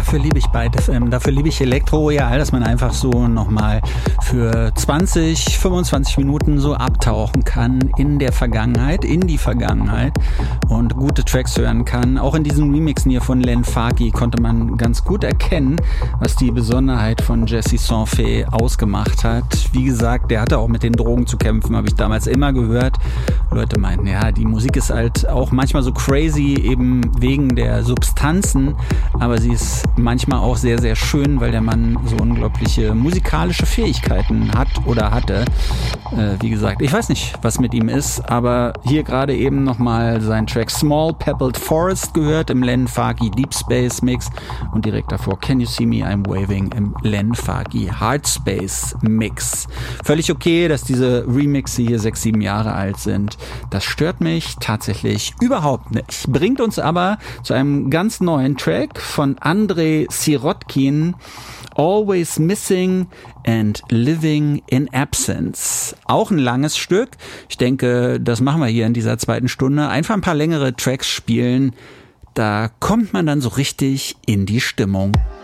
dafür liebe ich beides. Dafür liebe ich Elektroreal, dass man einfach so nochmal für 20, 25 Minuten so abtauchen kann in der Vergangenheit, in die Vergangenheit und gute Tracks hören kann. Auch in diesen Remixen hier von Len Faki konnte man ganz gut erkennen, was die Besonderheit von Jesse Sanfé ausgemacht hat. Wie gesagt, der hatte auch mit den Drogen zu kämpfen, habe ich damals immer gehört. Leute meinten, ja, die Musik ist halt auch manchmal so crazy, eben wegen der Substanzen, aber sie ist manchmal auch sehr, sehr schön, weil der Mann so unglaubliche musikalische Fähigkeiten hat oder hatte. Wie gesagt, ich weiß nicht, was mit ihm ist, aber hier gerade eben nochmal sein Track Small Pebbled Forest gehört im Len Faki Deep Space Mix und direkt davor Can You See Me I'm Waving im Len Faki Hard Space Mix. Völlig okay, dass diese Remixe hier 6, 7 Jahre alt sind. Das stört mich tatsächlich überhaupt nicht. Bringt uns aber zu einem ganz neuen Track von Andrei Sirotkin, Always Missing and Living in Absence. Auch ein langes Stück. Ich denke, das machen wir hier in dieser zweiten Stunde. Einfach ein paar längere Tracks spielen. Da kommt man dann so richtig in die Stimmung.